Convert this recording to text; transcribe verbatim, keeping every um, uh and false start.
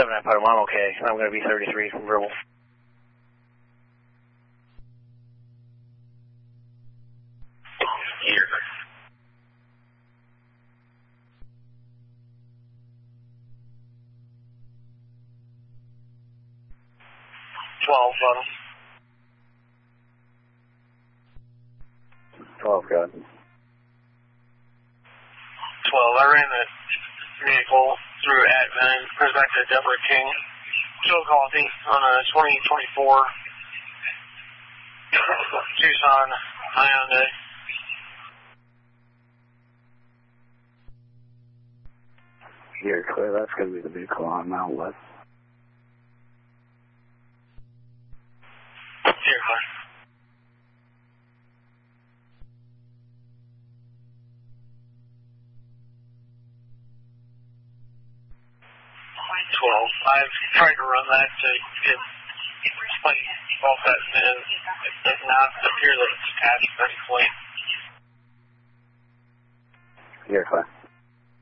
seven, I put him, I'm okay. I'm going to be thirty-three from verbal. Here. twelve, um. twelve, good. twelve, I ran the vehicle through Admin, goes back to Deborah King. Chillicothe on a twenty twenty-four Tucson Hyundai. You're clear, that's going to be the vehicle on Mount West. Here, clear. twelve. I've tried to run that to get plate off that VIN. It does not appear that it's attached correctly. You're clear.